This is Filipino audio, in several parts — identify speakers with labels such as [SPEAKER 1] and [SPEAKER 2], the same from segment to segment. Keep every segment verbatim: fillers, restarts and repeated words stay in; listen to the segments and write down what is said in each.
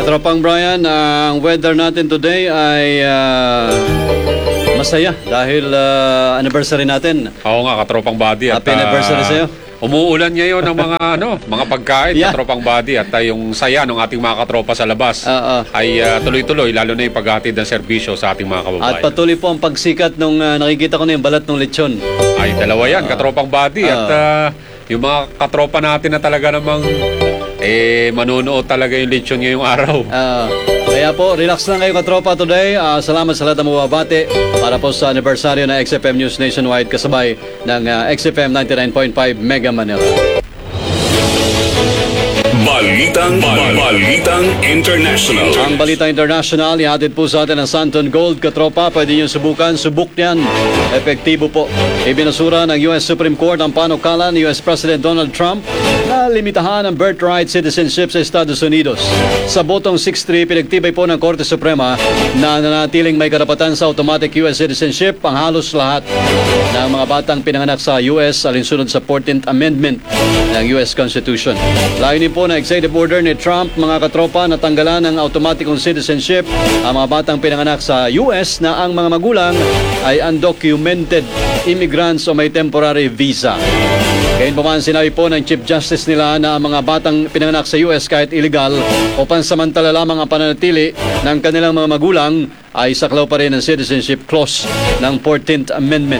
[SPEAKER 1] Katropang Brian, ang weather natin today ay uh, masaya dahil uh, anniversary natin.
[SPEAKER 2] Oo nga, Katropang Body.
[SPEAKER 1] Happy
[SPEAKER 2] at,
[SPEAKER 1] anniversary
[SPEAKER 2] uh,
[SPEAKER 1] sa'yo.
[SPEAKER 2] Umuulan ngayon ng mga ano, mga pagkain,
[SPEAKER 1] Yeah.
[SPEAKER 2] Katropang Body, at uh, yung saya ng ating mga katropa sa labas
[SPEAKER 1] Oo.
[SPEAKER 2] ay uh, tuloy-tuloy, lalo na yung paghatid ng serbisyo sa ating mga kababayan.
[SPEAKER 1] At patuloy po ang pagsikat nung uh, nakikita ko na yung balat ng lechon.
[SPEAKER 2] Ay, dalawa yan, Katropang Body.
[SPEAKER 1] Oo.
[SPEAKER 2] At uh, yung mga katropa natin na talaga namang eh, manonood talaga yung lechon ngayong araw.
[SPEAKER 1] Uh, kaya po, relax lang kayo katropa today. Uh, salamat sa lahat ng mababate para po sa anibersaryo ng X F M News Nationwide kasabay ng uh, X F M ninety-nine point five Mega Manila.
[SPEAKER 3] Balitang, Balitang International.
[SPEAKER 1] Ang Balita International, ihatid po sa atin ang Santon Gold. Katropa, pwede nyo subukan. Subuk yan. Epektibo po. Ibinasura ng U S Supreme Court ang panukala ni U S President Donald Trump na limitahan ang birthright citizenship sa Estados Unidos. Sa botong six three, pinagtibay po ng Korte Suprema na nanatiling may karapatan sa automatic U S citizenship ang halos lahat ng mga batang pinanganak sa U S alinsunod sa fourteenth Amendment ng U S Constitution. Layunin po na executive order ni Trump, mga katropa, na tanggalan ng automatic citizenship ang mga batang pinanganak sa U S na ang mga magulang ay undocumented immigrants o may temporary visa. Gayunpaman, sinabi po ng Chief Justice nila na ang mga batang pinanganak sa U S kahit illegal o pansamantala lamang ang pananatili ng kanilang mga magulang ay saklaw pa rin ang citizenship clause ng fourteenth Amendment.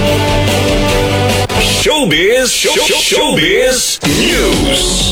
[SPEAKER 3] Showbiz, show, Showbiz News.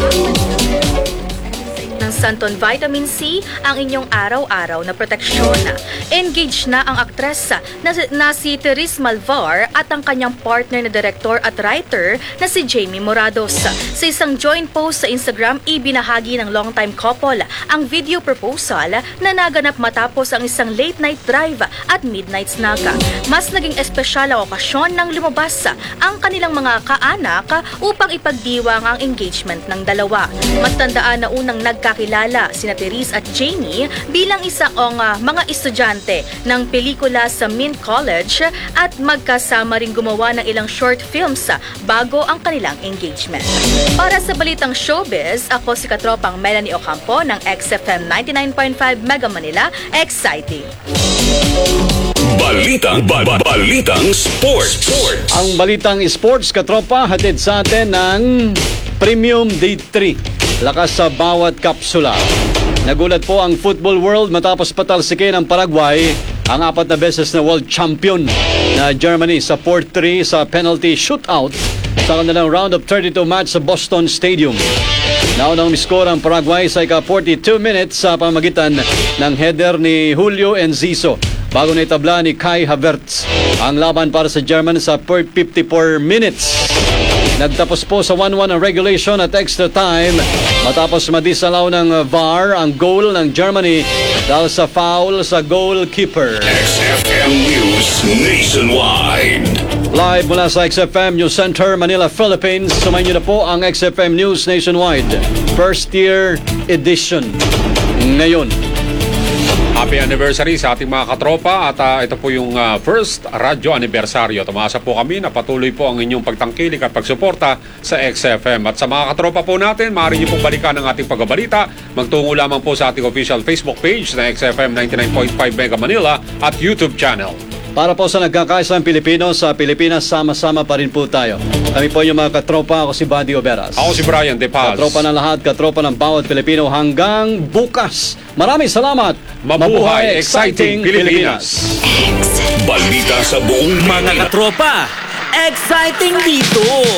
[SPEAKER 4] Ng Santon Vitamin C ang inyong araw-araw na proteksyon. Engaged na ang aktres na, na si Therese Malvar at ang kanyang partner na director at writer na si Jamie Morados. Sa isang joint post sa Instagram, ibinahagi ng longtime couple ang video proposal na naganap matapos ang isang late night drive at midnight snack. Mas naging espesyal ang okasyon nang lumabas ang kanilang mga kaanak upang ipagdiwang ang engagement ng dalawa. Magtandaan na unang nagkakilala sina Therese at Jamie bilang isang uh, mga estudyante ng pelikula sa Mint College at magkasama ring gumawa ng ilang short films bago ang kanilang engagement. Para sa Balitang Showbiz, ako si Katropang Melanie Ocampo ng X F M ninety-nine point five Mega Manila. Exciting!
[SPEAKER 3] Balitang, ba, ba, Balitang Sports. Sports.
[SPEAKER 1] Ang Balitang Sports, katropa, hatid sa atin ng Premium Day three. Lakas sa bawat kapsula. Nagulat po ang football world matapos patalsikin ng Paraguay ang apat na beses na world champion na Germany sa four three sa penalty shootout sa kanilang round of thirty-two match sa Boston Stadium. Naunang miskor ang Paraguay sa ika-forty-two minutes sa pamamagitan ng header ni Julio Enciso bago na itabla ni Kai Havertz ang laban para sa German sa fifty-four minutes. Nagtapos po sa one one ang regulation at extra time matapos madisallow ng V A R ang goal ng Germany dahil sa foul sa goalkeeper.
[SPEAKER 3] X F M News Nationwide.
[SPEAKER 1] Live mula sa X F M News Center, Manila, Philippines. Sumayin niyo na po ang X F M News Nationwide First Year Edition. Ngayon,
[SPEAKER 2] Happy anniversary sa ating mga katropa at uh, ito po yung uh, first radyo anibersaryo. Tumasa po kami na patuloy po ang inyong pagtangkilik at pagsuporta sa X F M. At sa mga katropa po natin, maaari niyo pong balikan ang ating pagbabalita. Magtungo lamang po sa ating official Facebook page na X F M ninety-nine point five Mega Manila at YouTube channel.
[SPEAKER 1] para po sa nagkakaisang Pilipino sa Pilipinas, sama-sama pa rin po tayo. Kami po yung mga katropa. Ako si Buddy Oberas.
[SPEAKER 2] Ako si Brian De Paz.
[SPEAKER 1] Katropa ng lahat, katropa ng bawat Pilipino hanggang bukas. Maraming salamat.
[SPEAKER 2] Mabuhay, exciting Pilipinas.
[SPEAKER 3] Balita sa buong
[SPEAKER 5] Mga katropa, exciting dito!